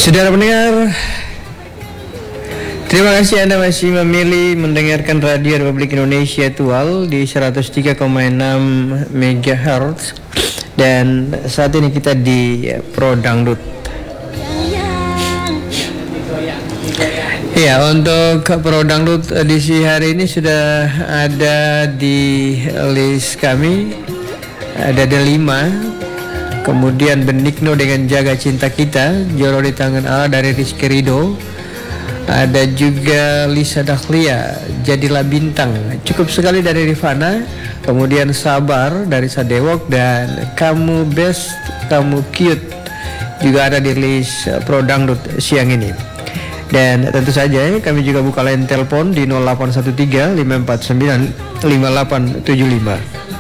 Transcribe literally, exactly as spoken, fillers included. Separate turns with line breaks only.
Saudara pendengar, terima kasih Anda masih memilih mendengarkan Radio Republik Indonesia Tual di seratus tiga koma enam megahertz. Dan saat ini kita di Pro Dangdut. Ya, untuk Pro Dangdut edisi hari ini sudah ada di list kami. Ada ada lima. Kemudian Benigno dengan Jaga Cinta Kita, Joro di Tangan Allah dari Rizky Ridho. Ada juga Lisa Dahlia, Jadilah Bintang, cukup sekali dari Rifana. Kemudian Sabar dari Sadewok dan Kamu Best, Kamu Cute juga ada di list Pro Dangdut siang ini. Dan tentu saja kami juga buka line telepon di nol delapan satu tiga lima empat sembilan lima delapan tujuh lima.